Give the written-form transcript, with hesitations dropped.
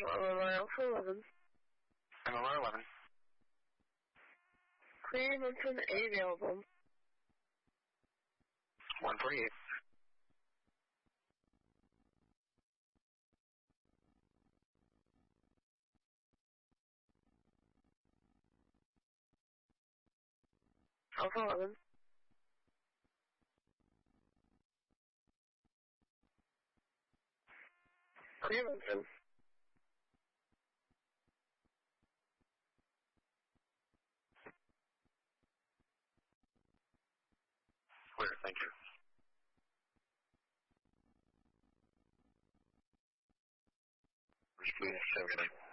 Alpha 11. MLR 11. Clearmountain A available. 148. Alpha 11. Clearmountain. Clear, thank you. Please, 79.